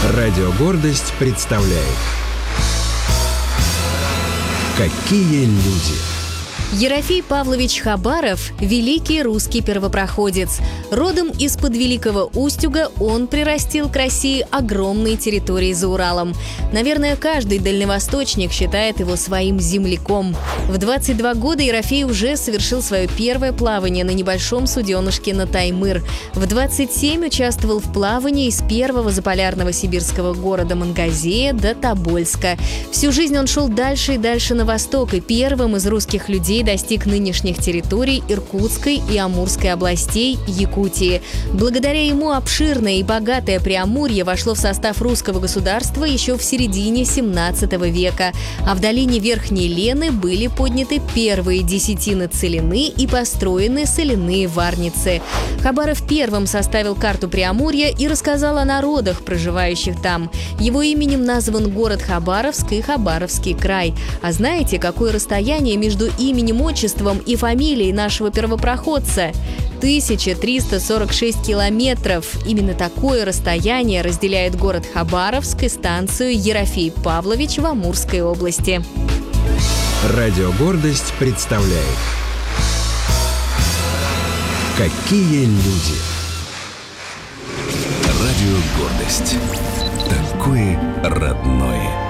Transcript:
Радио «Гордость» представляет «Какие люди». Ерофей Павлович Хабаров – великий русский первопроходец. Родом из-под Великого Устюга он прирастил к России огромные территории за Уралом. Наверное, каждый дальневосточник считает его своим земляком. В 22 года Ерофей уже совершил свое первое плавание на небольшом суденышке на Таймыр. В 27 участвовал в плавании из первого заполярного сибирского города Мангазея до Тобольска. Всю жизнь он шел дальше и дальше на восток, и первым из русских людей достиг нынешних территорий Иркутской и Амурской областей Якутии. Благодаря ему обширное и богатое Преамурье вошло в состав русского государства еще в середине 17 века, а в долине Верхней Лены были подняты первые десятины целины и построены соляные варницы. Хабаров первым составил карту Преамурья и рассказал о народах, проживающих там. Его именем назван город Хабаровск и Хабаровский край. А знаете, какое расстояние между именем, отчеством и фамилией нашего первопроходца? 1346 километров. Именно такое расстояние разделяет город Хабаровск и станцию Ерофей Павлович в Амурской области. Радио «Гордость» представляет «Какие люди». Радио «Гордость». Такое родное.